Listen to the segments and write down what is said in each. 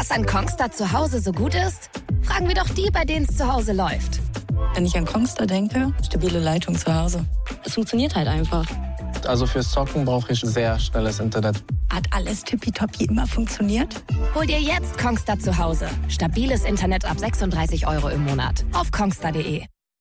Was an Kongstar zu Hause so gut ist? Fragen wir doch die, bei denen es zu Hause läuft. Wenn ich an Kongstar denke, stabile Leitung zu Hause. Es funktioniert halt einfach. Also fürs Zocken brauche ich sehr schnelles Internet. Hat alles tippitoppi immer funktioniert? Hol dir jetzt Kongstar zu Hause. Stabiles Internet ab 36 € im Monat. Auf kongstar.de.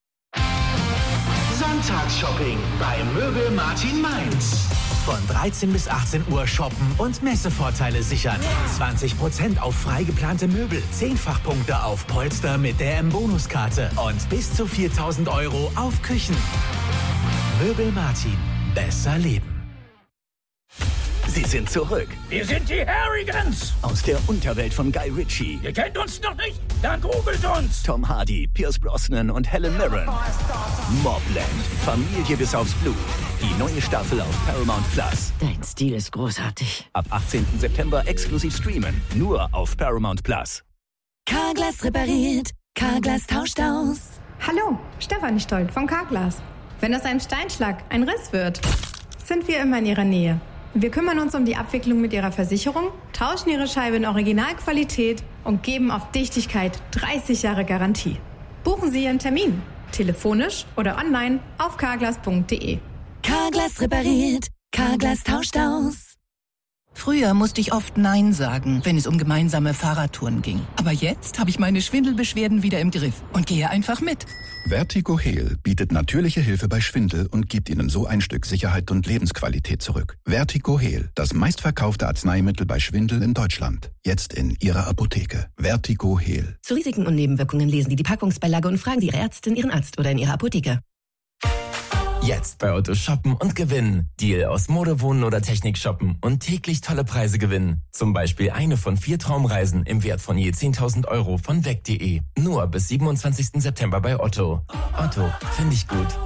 Sonntagsshopping bei Möbel Martin Mainz. Von 13 bis 18 Uhr shoppen und Messevorteile sichern. 20% auf frei geplante Möbel, 10-fach-Punkte auf Polster mit der M-Bonuskarte und bis zu 4.000 € auf Küchen. Möbel Martin. Besser leben. Sie sind zurück. Wir sind die Harrigans. Aus der Unterwelt von Guy Ritchie. Ihr kennt uns noch nicht? Dann googelt uns. Tom Hardy, Pierce Brosnan und Helen Mirren. Mobland. Familie bis aufs Blut. Die neue Staffel auf Paramount Plus. Dein Stil ist großartig. Ab 18. September exklusiv streamen. Nur auf Paramount Plus. Carglass repariert. Carglass tauscht aus. Hallo, Stefanie Stolt vom Carglass. Wenn aus einem Steinschlag ein Riss wird, sind wir immer in Ihrer Nähe. Wir kümmern uns um die Abwicklung mit Ihrer Versicherung, tauschen Ihre Scheibe in Originalqualität und geben auf Dichtigkeit 30 Jahre Garantie. Buchen Sie Ihren Termin, telefonisch oder online auf carglass.de. Carglass repariert. Carglass tauscht aus. Früher musste ich oft Nein sagen, wenn es um gemeinsame Fahrradtouren ging. Aber jetzt habe ich meine Schwindelbeschwerden wieder im Griff und gehe einfach mit. Vertigo Heal bietet natürliche Hilfe bei Schwindel und gibt Ihnen so ein Stück Sicherheit und Lebensqualität zurück. Vertigo Heal, das meistverkaufte Arzneimittel bei Schwindel in Deutschland. Jetzt in Ihrer Apotheke. Vertigo Heal. Zu Risiken und Nebenwirkungen lesen Sie die Packungsbeilage und fragen Sie Ihre Ärztin, Ihren Arzt oder in Ihrer Apotheke. Jetzt bei Otto shoppen und gewinnen. Deal aus Mode, Wohnen oder Technik shoppen und täglich tolle Preise gewinnen. Zum Beispiel eine von 4 Traumreisen im Wert von je 10.000 € von weg.de. Nur bis 27. September bei Otto. Otto, finde ich gut.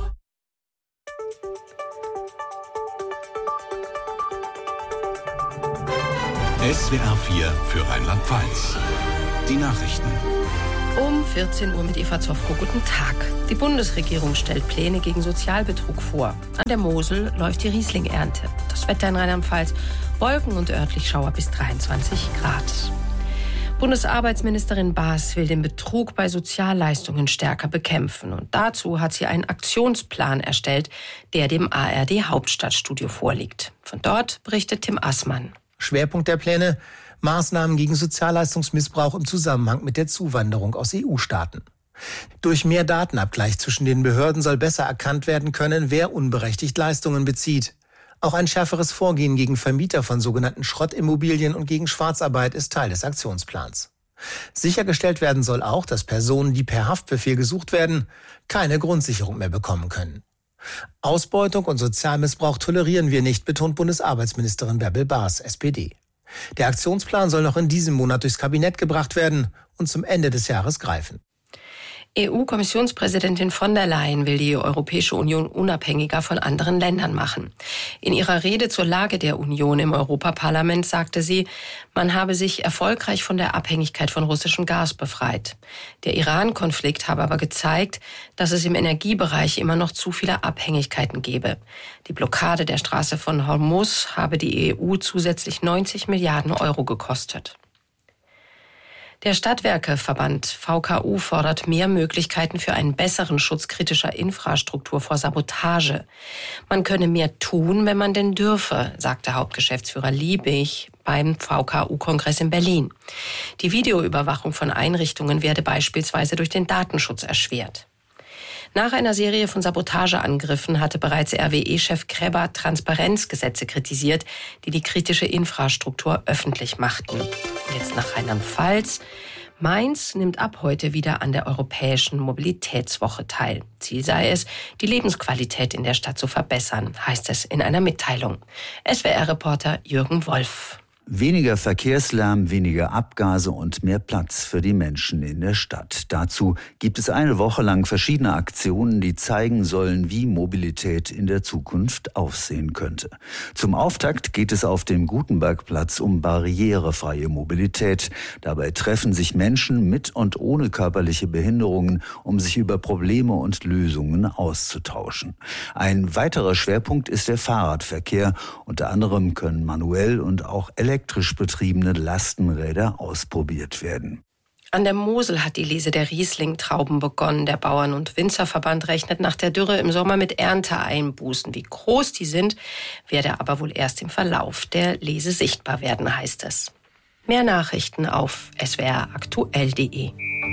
SWR 4 für Rheinland-Pfalz. Die Nachrichten. Um 14 Uhr mit Eva Zofko. Guten Tag. Die Bundesregierung stellt Pläne gegen Sozialbetrug vor. An der Mosel läuft die Riesling-Ernte. Das Wetter in Rheinland-Pfalz: Wolken und örtlich Schauer bis 23 Grad. Bundesarbeitsministerin Baas will den Betrug bei Sozialleistungen stärker bekämpfen. Und dazu hat sie einen Aktionsplan erstellt, der dem ARD-Hauptstadtstudio vorliegt. Von dort berichtet Tim Assmann. Schwerpunkt der Pläne: Maßnahmen gegen Sozialleistungsmissbrauch im Zusammenhang mit der Zuwanderung aus EU-Staaten. Durch mehr Datenabgleich zwischen den Behörden soll besser erkannt werden können, wer unberechtigt Leistungen bezieht. Auch ein schärferes Vorgehen gegen Vermieter von sogenannten Schrottimmobilien und gegen Schwarzarbeit ist Teil des Aktionsplans. Sichergestellt werden soll auch, dass Personen, die per Haftbefehl gesucht werden, keine Grundsicherung mehr bekommen können. Ausbeutung und Sozialmissbrauch tolerieren wir nicht, betont Bundesarbeitsministerin Bärbel Baas, SPD. Der Aktionsplan soll noch in diesem Monat durchs Kabinett gebracht werden und zum Ende des Jahres greifen. EU-Kommissionspräsidentin von der Leyen will die Europäische Union unabhängiger von anderen Ländern machen. In ihrer Rede zur Lage der Union im Europaparlament sagte sie, man habe sich erfolgreich von der Abhängigkeit von russischem Gas befreit. Der Iran-Konflikt habe aber gezeigt, dass es im Energiebereich immer noch zu viele Abhängigkeiten gebe. Die Blockade der Straße von Hormuz habe die EU zusätzlich 90 Milliarden € gekostet. Der Stadtwerkeverband VKU fordert mehr Möglichkeiten für einen besseren Schutz kritischer Infrastruktur vor Sabotage. Man könne mehr tun, wenn man denn dürfe, sagte Hauptgeschäftsführer Liebig beim VKU-Kongress in Berlin. Die Videoüberwachung von Einrichtungen werde beispielsweise durch den Datenschutz erschwert. Nach einer Serie von Sabotageangriffen hatte bereits RWE-Chef Krebber Transparenzgesetze kritisiert, die die kritische Infrastruktur öffentlich machten. Und jetzt nach Rheinland-Pfalz. Mainz nimmt ab heute wieder an der Europäischen Mobilitätswoche teil. Ziel sei es, die Lebensqualität in der Stadt zu verbessern, heißt es in einer Mitteilung. SWR-Reporter Jürgen Wolf. Weniger Verkehrslärm, weniger Abgase und mehr Platz für die Menschen in der Stadt. Dazu gibt es eine Woche lang verschiedene Aktionen, die zeigen sollen, wie Mobilität in der Zukunft aussehen könnte. Zum Auftakt geht es auf dem Gutenbergplatz um barrierefreie Mobilität. Dabei treffen sich Menschen mit und ohne körperliche Behinderungen, um sich über Probleme und Lösungen auszutauschen. Ein weiterer Schwerpunkt ist der Fahrradverkehr. Unter anderem können manuell und auch elektrisch elektrisch betriebene Lastenräder ausprobiert werden. An der Mosel hat die Lese der Riesling-Trauben begonnen. Der Bauern- und Winzerverband rechnet nach der Dürre im Sommer mit Ernteeinbußen. Wie groß die sind, werde aber wohl erst im Verlauf der Lese sichtbar werden, heißt es. Mehr Nachrichten auf swraktuell.de.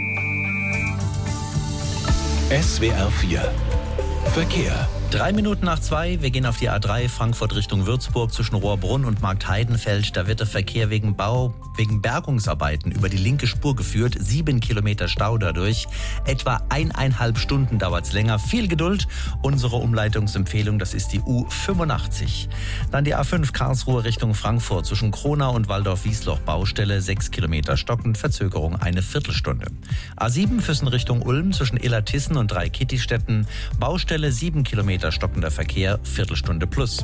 SWR 4 Verkehr. 3 Minuten nach 2, wir gehen auf die A3 Frankfurt Richtung Würzburg zwischen Rohrbrunn und Marktheidenfeld. Da wird der Verkehr wegen Bergungsarbeiten über die linke Spur geführt. 7 Kilometer Stau dadurch. Etwa 1,5 Stunden dauert es länger. Viel Geduld. Unsere Umleitungsempfehlung, das ist die U85. Dann die A5 Karlsruhe Richtung Frankfurt zwischen Kronau und Waldorf-Wiesloch Baustelle. 6 Kilometer stockend, Verzögerung eine Viertelstunde. A7 Füssen Richtung Ulm zwischen Illertissen und Dreikitti-Städten. Baustelle 7 Kilometer stockender Verkehr, Viertelstunde plus.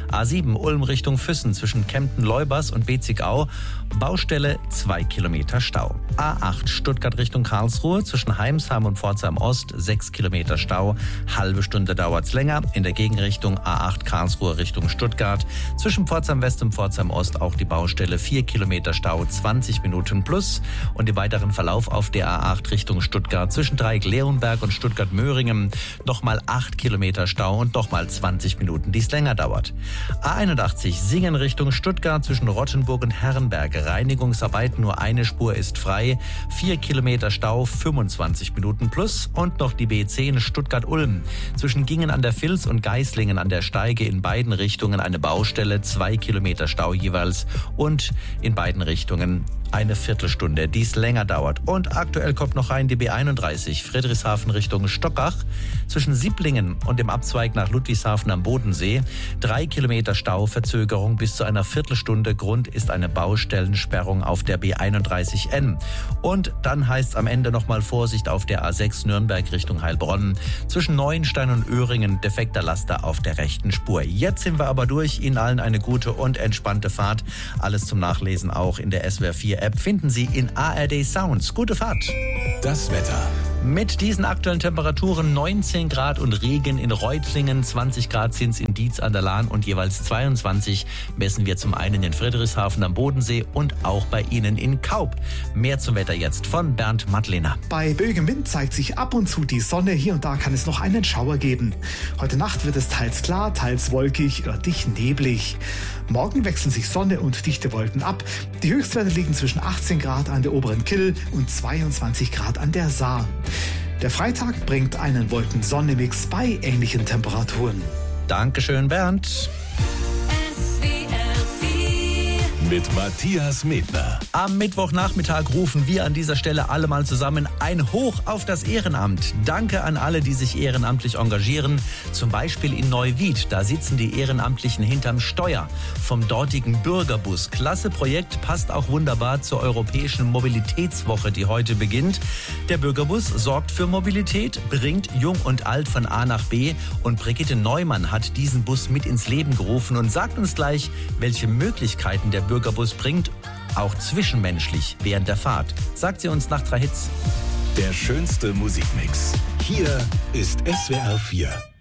A7 Ulm Richtung Füssen zwischen Kempten-Leubers und Betzigau, Baustelle 2 Kilometer Stau. A8 Stuttgart Richtung Karlsruhe zwischen Heimsheim und Pforzheim Ost, 6 Kilometer Stau, halbe Stunde dauert's länger. In der Gegenrichtung A8 Karlsruhe Richtung Stuttgart, zwischen Pforzheim West und Pforzheim Ost auch die Baustelle, 4 Kilometer Stau, 20 Minuten plus. Und den weiteren Verlauf auf der A8 Richtung Stuttgart zwischen Dreieck-Leonberg und Stuttgart-Möhringen, nochmal 8 Kilometer Stau und nochmal 20 Minuten, die es länger dauert. A81 Singen Richtung Stuttgart zwischen Rottenburg und Herrenberg. Reinigungsarbeiten, nur eine Spur ist frei. 4 Kilometer Stau, 25 Minuten plus. Und noch die B10 Stuttgart-Ulm. Zwischen Gingen an der Vils und Geislingen an der Steige in beiden Richtungen eine Baustelle. 2 Kilometer Stau jeweils. Und in beiden Richtungen eine Viertelstunde, die es länger dauert. Und aktuell kommt noch rein die B31 Friedrichshafen Richtung Stockach. Zwischen Sieblingen und dem Abzweig nach Ludwigshafen am Bodensee. 3 Kilometer Stau, Verzögerung bis zu einer Viertelstunde. Grund ist eine Baustellensperrung auf der B31N. Und dann heißt es am Ende nochmal Vorsicht auf der A6 Nürnberg Richtung Heilbronn. Zwischen Neuenstein und Öhringen defekter Laster auf der rechten Spur. Jetzt sind wir aber durch. Ihnen allen eine gute und entspannte Fahrt. Alles zum Nachlesen auch in der SWR 4 App finden Sie in ARD Sounds. Gute Fahrt. Das Wetter. Mit diesen aktuellen Temperaturen 19 Grad und Regen in Reutlingen, 20 Grad sind es in Dietz an der Lahn und jeweils 22 messen wir zum einen in Friedrichshafen am Bodensee und auch bei Ihnen in Kaub. Mehr zum Wetter jetzt von Bernd Madlener. Bei böigem Wind zeigt sich ab und zu die Sonne. Hier und da kann es noch einen Schauer geben. Heute Nacht wird es teils klar, teils wolkig, örtlich neblig. Morgen wechseln sich Sonne und dichte Wolken ab. Die Höchstwerte liegen zwischen 18 Grad an der oberen Kyll und 22 Grad an der Saar. Der Freitag bringt einen Wolken-Sonne-Mix bei ähnlichen Temperaturen. Dankeschön, Bernd. Mit Matthias Medner. Am Mittwochnachmittag rufen wir an dieser Stelle alle mal zusammen ein Hoch auf das Ehrenamt. Danke an alle, die sich ehrenamtlich engagieren. Zum Beispiel in Neuwied. Da sitzen die Ehrenamtlichen hinterm Steuer vom dortigen Bürgerbus. Klasse Projekt, passt auch wunderbar zur Europäischen Mobilitätswoche, die heute beginnt. Der Bürgerbus sorgt für Mobilität, bringt Jung und Alt von A nach B. Und Brigitte Neumann hat diesen Bus mit ins Leben gerufen und sagt uns gleich, welche Möglichkeiten der Bürgerbus bringt, auch zwischenmenschlich während der Fahrt. Sagt sie uns nach 3 Hits. Der schönste Musikmix. Hier ist SWR 4.